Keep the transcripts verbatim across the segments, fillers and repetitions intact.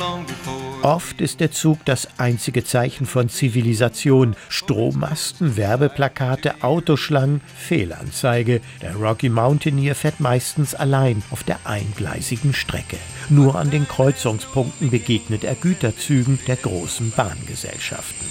Oft ist der Zug das einzige Zeichen von Zivilisation. Strommasten, Werbeplakate, Autoschlangen, Fehlanzeige. Der Rocky Mountaineer fährt meistens allein auf der eingleisigen Strecke. Nur an den Kreuzungspunkten begegnet er Güterzügen der großen Bahngesellschaften.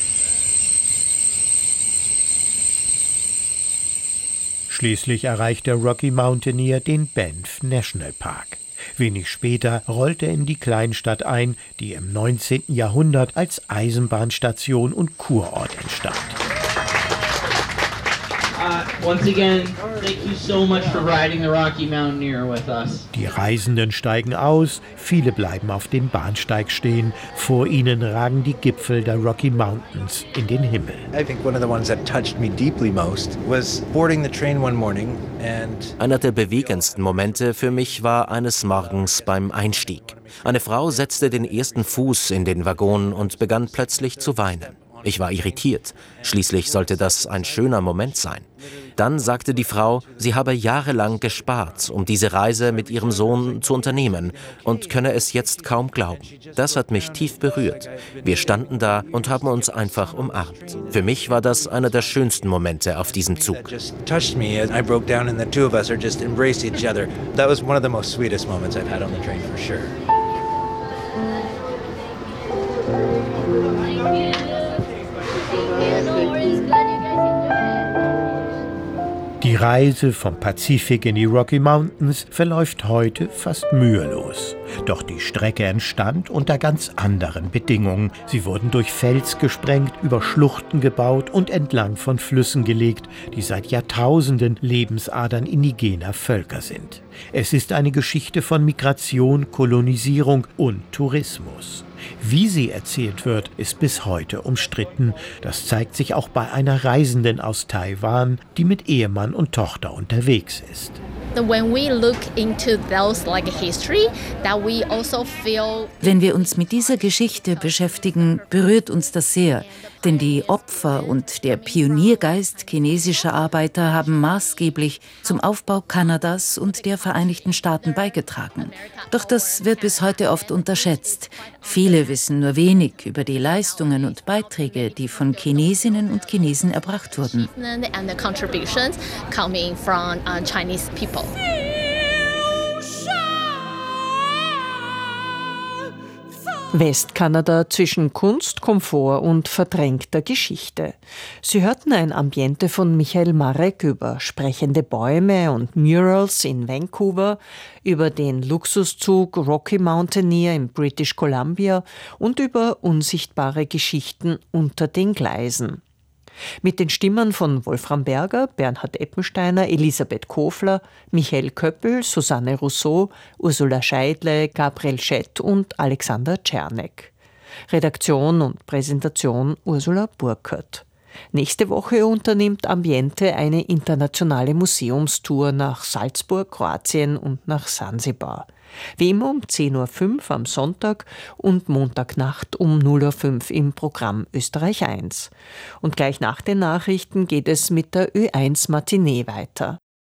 Schließlich erreicht der Rocky Mountaineer den Banff National Park. Wenig später rollt er in die Kleinstadt ein, die im neunzehnten Jahrhundert als Eisenbahnstation und Kurort entstand. Uh, once again, thank you so much for riding the Rocky Mountaineer with us. Die Reisenden steigen aus, viele bleiben auf dem Bahnsteig stehen. Vor ihnen ragen die Gipfel der Rocky Mountains in den Himmel. I think one of the ones that touched me deeply most was boarding the train one morning and Einer der bewegendsten Momente für mich war eines Morgens beim Einstieg. Eine Frau setzte den ersten Fuß in den Waggon und begann plötzlich zu weinen. Ich war irritiert. Schließlich sollte das ein schöner Moment sein. Dann sagte die Frau, sie habe jahrelang gespart, um diese Reise mit ihrem Sohn zu unternehmen und könne es jetzt kaum glauben. Das hat mich tief berührt. Wir standen da und haben uns einfach umarmt. Für mich war das einer der schönsten Momente auf diesem Zug. Die Reise vom Pazifik in die Rocky Mountains verläuft heute fast mühelos. Doch die Strecke entstand unter ganz anderen Bedingungen. Sie wurden durch Fels gesprengt, über Schluchten gebaut und entlang von Flüssen gelegt, die seit Jahrtausenden Lebensadern indigener Völker sind. Es ist eine Geschichte von Migration, Kolonisierung und Tourismus. Wie sie erzählt wird, ist bis heute umstritten. Das zeigt sich auch bei einer Reisenden aus Taiwan, die mit Ehemann und Tochter unterwegs ist. When we look into those like history, that we also feel. Wenn wir uns mit dieser Geschichte beschäftigen, berührt uns das sehr, denn die Opfer und der Pioniergeist chinesischer Arbeiter haben maßgeblich zum Aufbau Kanadas und der Vereinigten Staaten beigetragen. Doch das wird bis heute oft unterschätzt. Viele wissen nur wenig über die Leistungen und Beiträge, die von Chinesinnen und Chinesen erbracht wurden. And the contributions coming from uh, Chinese people. Westkanada zwischen Kunst, Komfort und verdrängter Geschichte. Sie hörten ein Ambiente von Michael Marek über sprechende Bäume und Murals in Vancouver, über den Luxuszug Rocky Mountaineer in British Columbia und über unsichtbare Geschichten unter den Gleisen. Mit den Stimmen von Wolfram Berger, Bernhard Eppensteiner, Elisabeth Kofler, Michael Köppel, Susanne Rousseau, Ursula Scheidle, Gabriel Schett und Alexander Czernek. Redaktion und Präsentation Ursula Burkert. Nächste Woche unternimmt Ambiente eine internationale Museumstour nach Salzburg, Kroatien und nach Sansibar. Wie immer um zehn Uhr fünf am Sonntag und Montagnacht um null Uhr fünf im Programm Österreich eins. Und gleich nach den Nachrichten geht es mit der Ö eins Matinee weiter.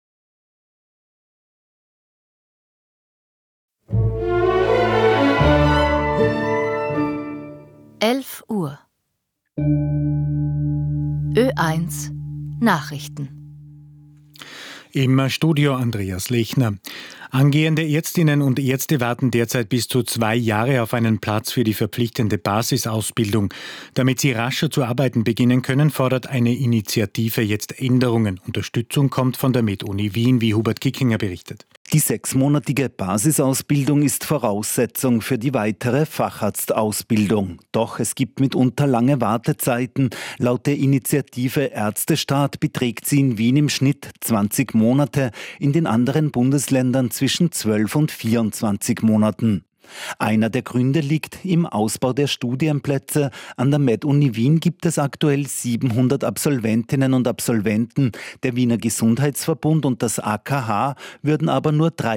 elf Uhr. Ö eins Nachrichten. Im Studio Andreas Lechner. Angehende Ärztinnen und Ärzte warten derzeit bis zu zwei Jahre auf einen Platz für die verpflichtende Basisausbildung. Damit sie rascher zu arbeiten beginnen können, fordert eine Initiative jetzt Änderungen. Unterstützung kommt von der MedUni Wien, wie Hubert Kickinger berichtet. Die sechsmonatige Basisausbildung ist Voraussetzung für die weitere Facharztausbildung. Doch es gibt mitunter lange Wartezeiten. Laut der Initiative Ärztestaat beträgt sie in Wien im Schnitt zwanzig Monate, in den anderen Bundesländern zwischen zwölf und vierundzwanzig Monaten. Einer der Gründe liegt im Ausbau der Studienplätze. An der MedUni Wien gibt es aktuell siebenhundert Absolventinnen und Absolventen. Der Wiener Gesundheitsverbund und das A K H würden aber nur drei